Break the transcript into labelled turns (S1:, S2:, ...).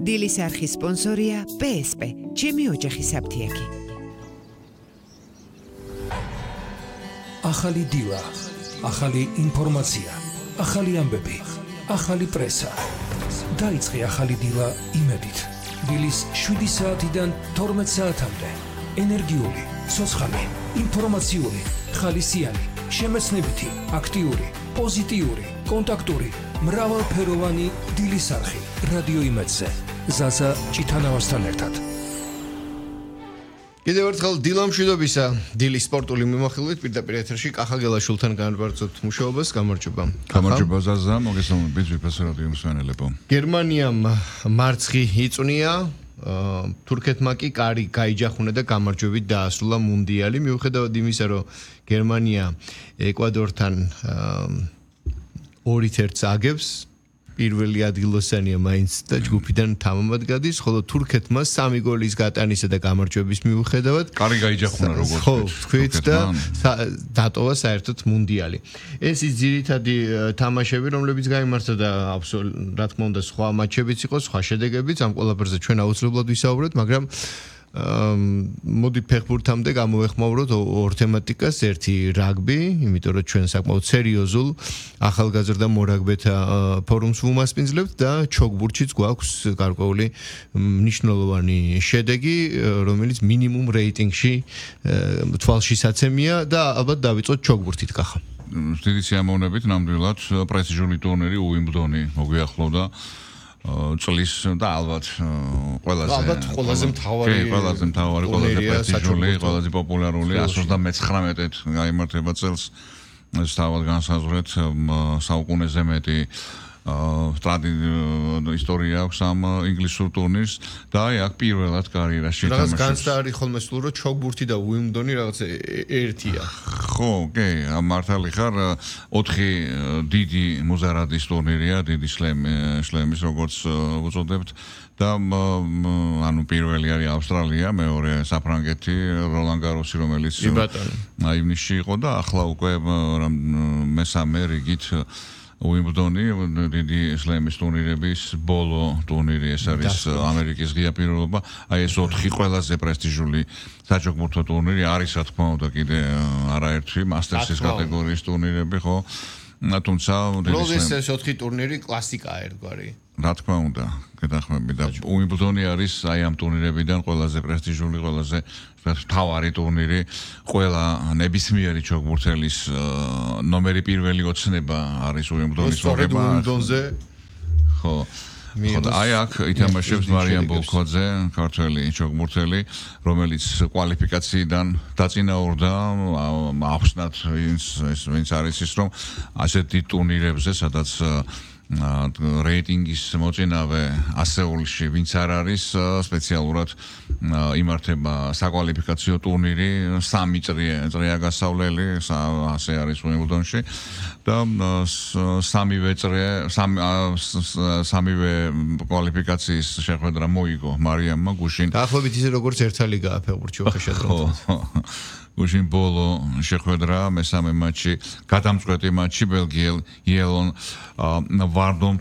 S1: დილის არხის სპონსორია PSP, ჩემი ოჯახის საფთიაქი.
S2: ახალი დილა, ახალი ინფორმაცია, ახალი ამბები, ახალი პრესა. დაიწყე ახალი დილა იმედით. დილის 7 საათიდან 12 საათამდე. ენერგიული, ცოცხალი, ინფორმაციული, ხალისიანი, შემეცნებითი, აქტიური, პოზიტიური, კონტაქტური, მრავალფეროვანი დილის არხი. რადიო იმედზე. ზაზა ჭითანავასთან ერთად.
S3: კიდევ ერთხელ დილა მშვიდობისა, დილის სპორტული მიმოხილვით პირდაპირ ეთერში კახა გელაშვილთან განვარძოთ მუშაობას, გამარჯობა.
S4: გამარჯობა ზაზა, მოგესალმებით ვიფას რადიო მსმენელებო.
S3: გერმანიამ მარცხი იწვნია, თურქეთმა კი კარი გაიჯახუნა და გამარჯვებით დაასრულა მუნდიალი, მიუხედავად იმისა, რომ გერმანია ეკვადორთან 2-1 აგებს. პირველი ადგილოსანია მაინც და ჯგუფიდან თამამად გადის, ხოლო თურქეთმა 3 გოლის გატანისა და გამარჯვების მიუხედავად
S4: კარი გაიჯახუნა როგორც
S3: თქვით და დატოვა საერთოდ მუნდიალი. ეს ის ძირითადი თამაშები, რომლებიც გაიმართა და რა თქმა უნდა სხვა მატჩებიც იყო, სხვა შედეგებიც, ამ ყველაფერზე ჩვენ აუცილებლად ვისაუბრებთ, მაგრამ მოდი ფეხბურთამდე გამოვეხმაუროთ ორ თემატიკას, ერთი რაგბი, იმიტომ რომ ჩვენ საკმაოდ სერიოზულ ახალგაზრდა მორაგბეთა ფორუმს ვუმასპინძლებთ და ჩოგბურთშიც გვაქვს გარკვეული მნიშვნელოვანი შედეგი, რომელიც მინიმუმ რეიტინგში თვალშისაცემია და ალბათ დავიწყოთ ჩოგბურთით კახა.
S4: დიდი სიამოვნებით ნამდვილად პრესტიჟული ტურნირი უიმბლდონი მოგვიახლოვდა. წლის და ალბათ
S3: ყველაზე მთავარი,
S4: ყველაზე პრესტიჟული, ყველაზე პოპულარული 129-ით გაიმართება წელს. ეს თავად განსაზღვრეთ საუკუნეზე მეტი ისტორია აქვს ამ ინგლისურ ტურნირს და აქ პირველად კარიერაში
S3: თამაშობს. რაღაც განცდა არის ხოლმე სულ რომ ჩოგბურთი და უიმბლდონი რაღაც ერთია.
S4: ხო, კი, მართალი ხარ, 4 დიდი მუზარადის ტურნირია, დიდი შლემის როგორც უწოდებთ და ანუ პირველი არის ავსტრალია, მეორე საფრანგეთი, როლან გაროსი, რომელიც ივნისში იყო და ახლა უკვე მესამე რიგით უიმბლდონი, დიდი შლემის ტურნირების ბოლო ტურნირი, ეს არის ამერიკის ღია პირველობა. აი ეს 4 ყველაზე პრესტიჟული საჩოგბურთო ტურნირი არის, რა თქმა უნდა, კიდე არაერთი მასტერსის კატეგორიის ტურნირები, ხო? თუმცა
S3: ეს 4 ტურნირი კლასიკაა ერთგვარი.
S4: რა თქმა უნდა, გეთანხმები და უიმბლდონი არის აი ამ ტურნირებიდან ყველაზე პრესტიჟული, ყველაზე მთავარი ტურნირი, ყველა ნებისმიერი ჩოგბურთელის ნომერი პირველი ოცნება არის უიმბლდონის მოგება. ხო. აი აქ ითამაშებს მარიამ ბოლქოძე, ქართველი ჩოგბურთელი, რომელიც კვალიფიკაციიდან დაწინაურდა, ახსნათ ვინც არის ის, რომ ასეთი ტურნირებზე, სადაც რეიტინგის მოწინავე ასეულში ვინც არ არის, სპეციალურად იმართება საკვალიფიკაციო ტურნირი, 3 წრეა გასავლელი, ასე არის უიმბლდონში და 3-ვე კვალიფიკაციის შეხვედრა მოიგო მარიამმა გუშინ.
S3: დაახლოებით ისე როგორც ერთა ლიგაა ფეხბურთში უხეშად.
S4: გუშინ ბოლო შეხვედრა, მესამე მატჩი, გადამწყვეტი მატჩი ბელგიელ იელონ ვარდომ